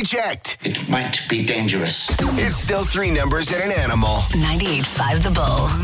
checked. It might be dangerous. It's still three numbers and an animal. 98.5 The Bull.